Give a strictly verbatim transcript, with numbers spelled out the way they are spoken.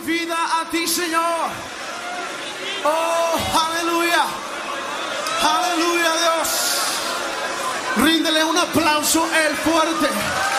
vida a ti, Señor. Oh, aleluya. Aleluya, Dios. Ríndele un aplauso el fuerte.